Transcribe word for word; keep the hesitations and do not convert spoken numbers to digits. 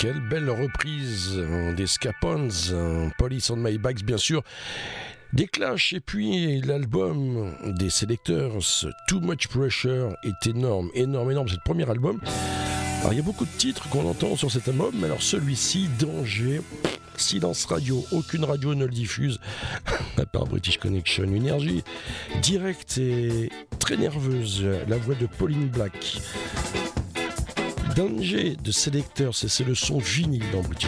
quelle belle reprise des Scapones, Police on My Bags bien sûr, des Clash, et puis l'album des Selectors, Too Much Pressure, est énorme, énorme, énorme, c'est le premier album. Alors il y a beaucoup de titres qu'on entend sur cet album, mais alors celui-ci, Danger, silence radio, aucune radio ne le diffuse, à part British Connection, énergie directe et très nerveuse, la voix de Pauline Black. Danger de Selectors, c'est le son vinyle dans British